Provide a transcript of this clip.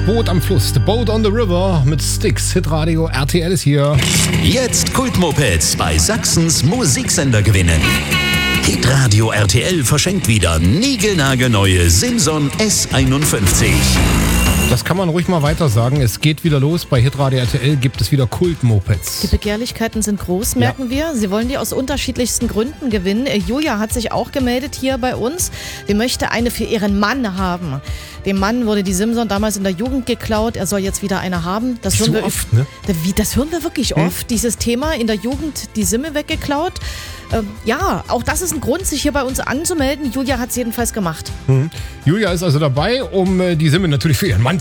Boot am Fluss, The Boat on the River mit Styx. Hitradio RTL ist hier. Jetzt Kultmopeds bei Sachsens Musiksender gewinnen. Hitradio RTL verschenkt wieder niegelnagelneue Simson S51. Das kann man ruhig mal weiter sagen. Es geht wieder los. Bei Hitradio RTL gibt es wieder Kultmopeds. Die Begehrlichkeiten sind groß, merken wir. Sie wollen die aus unterschiedlichsten Gründen gewinnen. Julia hat sich auch gemeldet hier bei uns. Sie möchte eine für ihren Mann haben. Dem Mann wurde die Simson damals in der Jugend geklaut. Er soll jetzt wieder eine haben. Das hören so wir oft, ne? Das hören wir wirklich oft. Dieses Thema, in der Jugend die Simme weggeklaut. Ja, auch das ist ein Grund, sich hier bei uns anzumelden. Julia hat es jedenfalls gemacht. Julia ist also dabei, um die Simme natürlich für ihren Mann